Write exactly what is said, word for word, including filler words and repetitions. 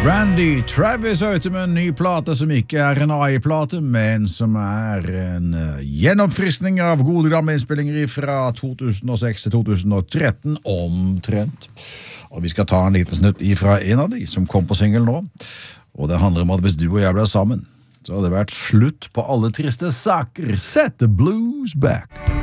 Randy Travis er ute med en ny plate som ikke er en A I-plate, men som er en uh, gjenoppfriskning av gode gamle innspillinger fra to tusen og seks til to tusen og tretten omtrent. Og vi skal ta en liten snutt ifra en av de som kom på single nå. Og det handler om at hvis du og jeg ble sammen, så hadde det vært slutt på alle triste saker. Set the blues back.